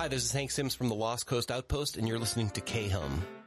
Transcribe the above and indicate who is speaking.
Speaker 1: this is Hank Sims from the Lost Coast Outpost, and you're listening to K-Hum.